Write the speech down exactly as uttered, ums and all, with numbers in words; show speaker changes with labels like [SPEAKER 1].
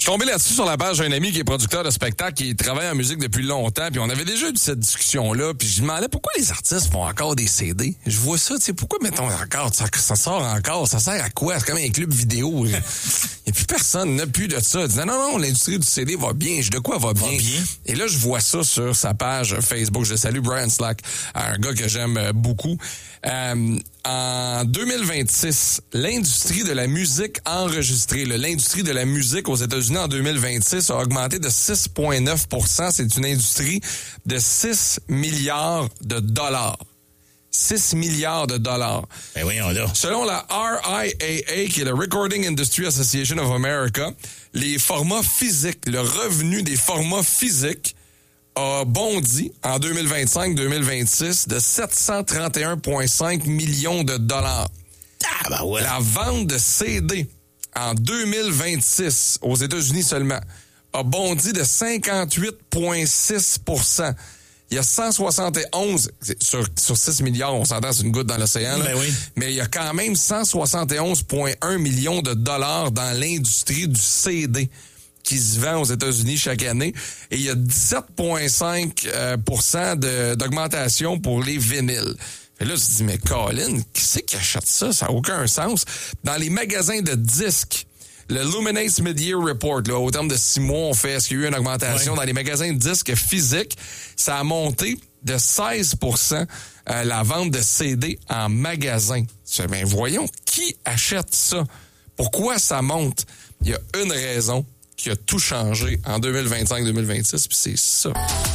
[SPEAKER 1] Je suis tombé là-dessus sur la page d'un ami qui est producteur de spectacle, qui travaille en musique depuis longtemps, puis on avait déjà eu cette discussion-là, puis je me demandais pourquoi les artistes font encore des C D. Je vois ça, tu sais, pourquoi mettons encore, ça, ça sort encore, ça sert à quoi? C'est comme un club vidéo. Il n'y a plus personne, il n'y a plus de ça. Dis, non, non, non, l'industrie du C D va bien. Je de quoi va bien? va bien? Et là, je vois ça sur sa page Facebook. Je salue Brian Slack, un gars que j'aime beaucoup. Euh, en deux mille vingt-six, l'industrie de la musique enregistrée, là, l'industrie de la musique aux États-Unis en deux mille vingt-six a augmenté de six virgule neuf pour cent. C'est une industrie de six milliards de dollars. six milliards de dollars.
[SPEAKER 2] Ben voyons là.
[SPEAKER 1] Selon la R I A A, qui est la Recording Industry Association of America, les formats physiques, le revenu des formats physiques a bondi en deux mille vingt-cinq deux mille vingt-six de sept cent trente et un virgule cinq millions de dollars.
[SPEAKER 2] Ah, ben ouais.
[SPEAKER 1] La vente de C D en deux mille vingt-six, aux États-Unis seulement, a bondi de cinquante-huit virgule six pour cent. Il y a cent soixante et onze, sur, sur six milliards, on s'entend, c'est une goutte dans l'océan, là,
[SPEAKER 2] ben oui.
[SPEAKER 1] mais il y a quand même cent soixante et onze virgule un millions de dollars dans l'industrie du C D qui se vend aux États-Unis chaque année. Et il y a dix-sept virgule cinq pour cent de, d'augmentation pour les vinyles. Et là, tu te dis, mais Colin, qui c'est qui achète ça? Ça n'a aucun sens. Dans les magasins de disques, le Luminate Mid-Year Report, là, au terme de six mois, on fait, est-ce qu'il y a eu une augmentation? Ouais. Dans les magasins de disques physiques, ça a monté de seize pour cent euh, la vente de C D en magasin. Ben voyons, qui achète ça? Pourquoi ça monte? Il y a une raison qui a tout changé en deux mille vingt-cinq deux mille vingt-six, puis c'est ça.